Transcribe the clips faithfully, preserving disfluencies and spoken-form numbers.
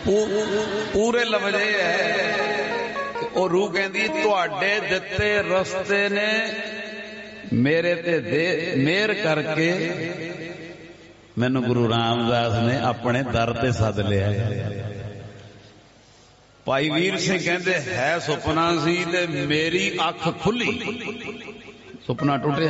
पूरे लफ्ज़ है ਉਹ रूह कहती तुहाडे दिते रस्ते ने मेरे ते दे मेहर करके मैनू गुरु रामदास ने अपने दर ते सद लिया। भाई वीर सिंह कहते है सुपना सी ते मेरी अख खुली, सुपना टुटिया।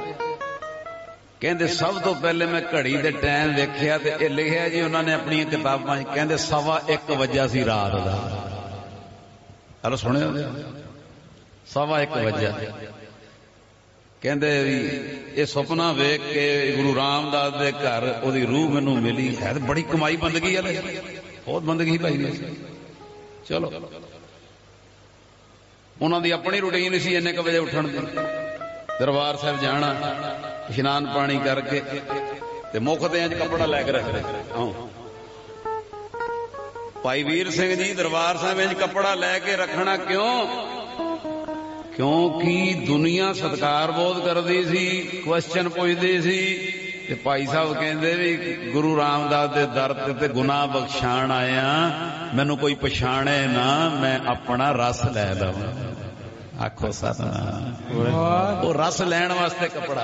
कहते सब तो पहले मैं घड़ी दे टाइम देखिया ते ये लिखिया जी उन्होंने अपनी किताबां कहते सवा एक वजा सी रात का। हलो सुने सवा एक वजा। कहते भी ये सुपना वेख के गुरु रामदास दे घर ओदी रूह मैनू मिली। है तो बड़ी कमाई बंदगी है, बहुत बंदगी भाई। चलो उन्होंने अपनी रूटीन सी इन्ने क बजे उठन दी, दरबार साहब जाना, इशनान पानी करके ते मुख ते इंज कपड़ा लैके रख रहे। भाई वीर सिंह जी दरबार साहब इंज कपड़ा लैके रखना क्यों? क्योंकि दुनिया सत्कार बहुत करती सी, क्वेश्चन पूछती सी। ते भाई साहब कहते भी गुरु रामदास दे दर ते गुनाह बख्शाण आया, मैनू कोई पछाणे ना, मैं अपना रस लै लवां। आखो सतनाम। वो रस लैण वास्ते कपड़ा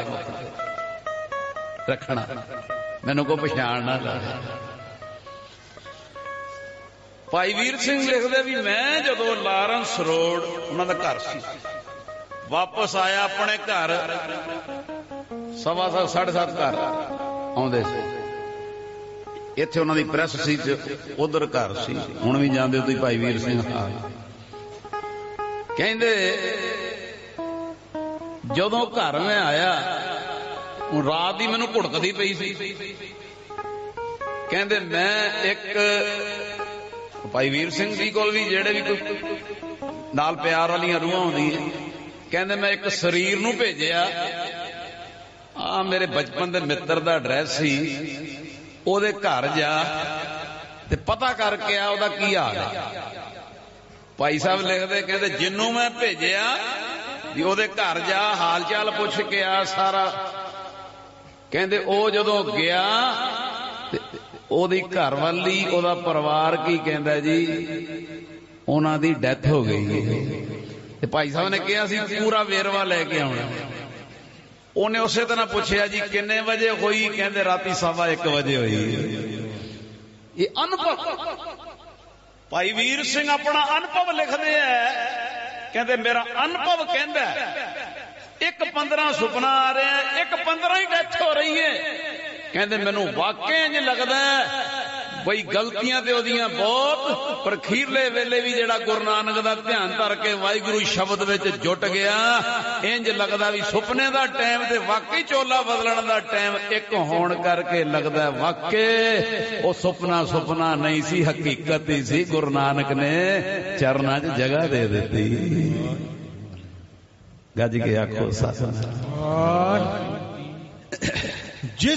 रखना, मैनू कोई पछाण ना लवे। भाई वीर सिंह लिखदे भी मैं जदों लारंस रोड उन्हां दा घर सी, वापस आया अपने घर, सवा सात साढ़े सात घर आउंदे सी। इत्थे उन्हां दी प्रैस सी, उधर घर सी, हुण भी जांदे तुसीं भाई वीर सिंह हाल। कहंदे जदों घर मैं आया रात दी मैनू भुड़कदी पई सी। कहंदे मैं एक भाई वीर सिंह जी कोल भी जेड़े भी कोई नाल प्यार वालियां रूहां होंदियां, कहंदे मैं एक शरीर नूं भेजिया, आ मेरे बचपन दे मित्र दा एड्रैस सी, ओदे घर जा ते पता करके आ ओदा की हाल है। भाई साहब लिखदे कहंदे जिन्नू मैं भेजिया भी ओदे घर जा हाल चाल पुछ के आ सारा। कहंदे ओ जदों गया ते ओदी घर वाली ओदा परिवार की कहंदा जी उन्हां दी डेथ हो गई है। ते भाई साहब ने कहा सी पूरा वेरवा लैके आउणा। उन्हें उस तरह पूछया जी किन्ने बजे हुई? कहंदे राती सवा एक बजे हुई। ये अनुभव भाई वीर सिंह अपना अनुभव लिखदे है। कहंदे मेरा अनुभव कहंदा एक पंद्रह सुपना आ रहे हैं, एक पंद्रह ही डेथ हो रही है। कहंदे मैनू वाकई इंज लगदा बई गलतियां ते ओदियां बहुत, पर खीरले वेले भी जेड़ा गुरु नानक दा ध्यान धर के वाहिगुरू शब्द विच जुट गया, इंज लगदा भी सुपने दा टाइम ते वाकई चोला बदलण दा टाइम एक होण करके लगदा वाकई ओ सुपना सुपना नहीं सी, हकीकत ही सी। गुरु नानक ने चरनां च जगह दे दित्ती। गज के आखो सतनाम।